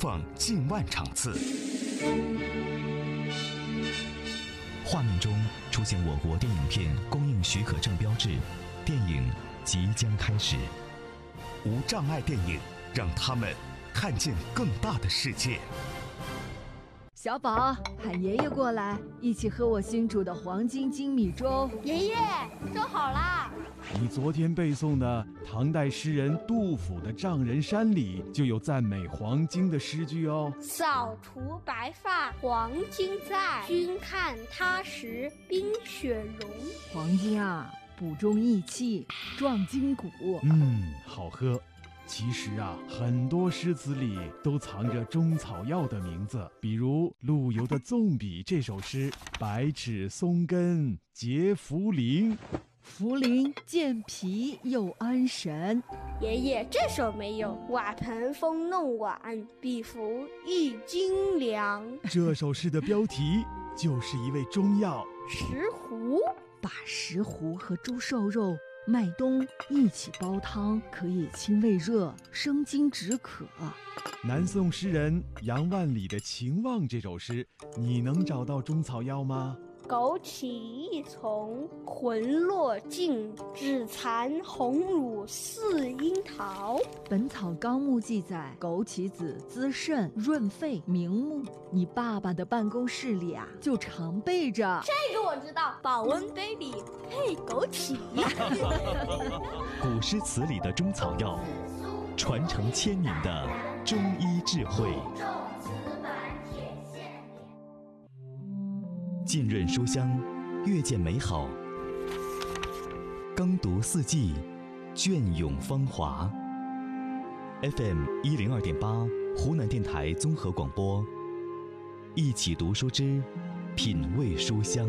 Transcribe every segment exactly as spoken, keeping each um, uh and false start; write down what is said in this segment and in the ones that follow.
放近万场次。 画面中出现我国电影片公映许可证标志，电影即将开始。 无障碍电影，让他们看见更大的世界。 小宝，喊爷爷过来，一起喝我新煮的黄金精米粥。 爷爷，粥好啦！ 你昨天背诵的唐代诗人杜甫的《丈人山》里就有赞美黄金的诗句哦。 扫除白发黄金在，君看他时冰雪融。 黄金啊，补中益气，壮筋骨。 嗯，好喝。其实啊，很多诗词里都藏着中草药的名字，比如陆游的《纵笔》这首诗，百尺松根结茯苓， 茯苓健脾又安神。 爷爷，这首没有，瓦盆风弄碗，比服一斤粮。 这首诗的标题就是一味中药石斛， 把石斛和猪瘦肉、麦冬一起煲汤，可以清胃热、生津止渴。 南宋诗人杨万里的《情望》这首诗，你能找到中草药吗？ 枸杞一丛，魂落尽，只残红乳似樱桃。 本草纲目记载，枸杞子滋肾润肺明目。你爸爸的办公室里啊，就常备着。 这个我知道，保温杯里配枸杞。 古诗词里的中草药，传承千年的中医智慧。浸润书香，阅见美好；耕读四季，隽永芳华。F M 一零二点八，湖南电台综合广播，一起读书之品味书香。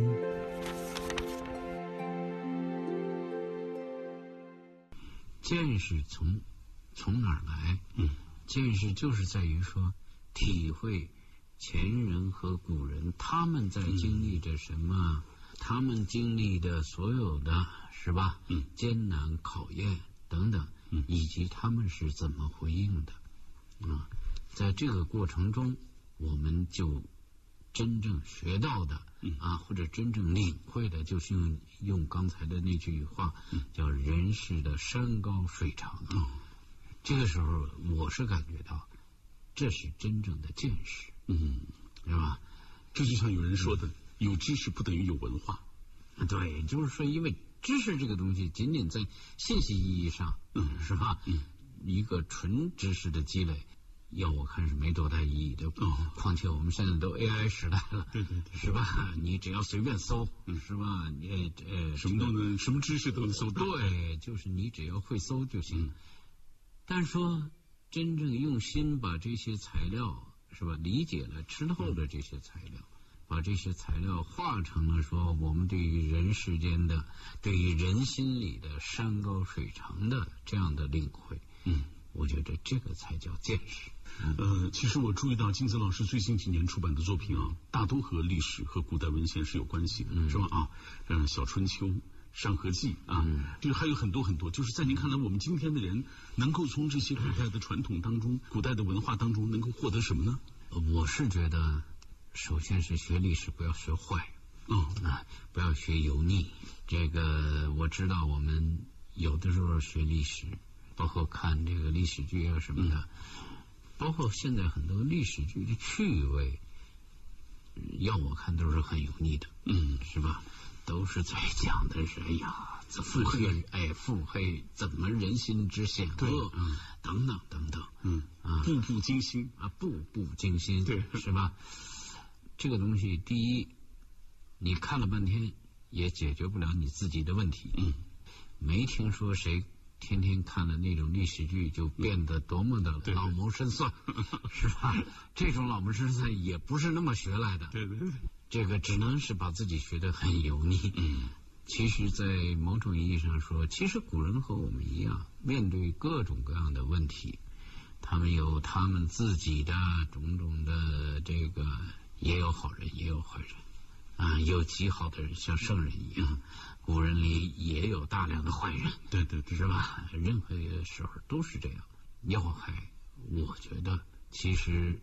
见识从从哪儿来？嗯，见识就是在于说体会前人和古人他们在经历着什么，嗯、他们经历的所有的是吧？嗯，艰难考验等等，嗯，以及他们是怎么回应的啊？在这个过程中，我们就真正学到的，嗯、啊，或者真正领会的，就是用用刚才的那句话，嗯、叫人世的山高水长。嗯，这个时候，我是感觉到，这是真正的见识。嗯，是吧？ 这就像有人说的，嗯、有知识不等于有文化。 对，就是说，因为知识这个东西，仅仅在信息意义上，嗯，是吧？嗯，一个纯知识的积累，要我看是没多大意义的。嗯，况且我们现在都 A I 时代了，对对对，是吧？你只要随便搜，嗯、是吧？你呃， 什么都能，什么知识都能搜到。 对，就是你只要会搜就行。嗯、但是说，真正用心把这些材料。是吧？理解了、吃透了这些材料，把这些材料化成了说我们对于人世间的、对于人心里的山高水长的这样的领会。嗯，我觉得这个才叫见识。 嗯、呃，其实我注意到金子老师最近几年出版的作品啊，大都和历史和古代文献是有关系的，嗯、是吧？啊，嗯，小春秋。山河记啊，嗯，这个还有很多很多，就是在您看来，我们今天的人能够从这些古代的传统当中、古代的文化当中，能够获得什么呢？ 我是觉得，首先是学历史不要学坏，嗯啊，不要学油腻。这个我知道，我们有的时候学历史，包括看这个历史剧啊什么的，嗯、包括现在很多历史剧的趣味，要我看都是很油腻的，嗯，是吧？都是在讲的是，哎呀，这腹黑，哎，腹黑怎么人心之险恶，嗯，等等等等，嗯啊， 步步惊心啊，步步惊心， 对， 是吧？这个东西，第一，你看了半天也解决不了你自己的问题，嗯，没听说谁天天看了那种历史剧就变得多么的老谋深算，嗯、是吧？这种老谋深算也不是那么学来的， 对对对。 这个只能是把自己学得很油腻。嗯，其实，在某种意义上说，其实古人和我们一样，面对各种各样的问题，他们有他们自己的种种的这个，也有好人，也有坏人啊，有极好的人，像圣人一样。古人里也有大量的坏人， 对对对， 是吧？任何时候都是这样。要害，我觉得其实。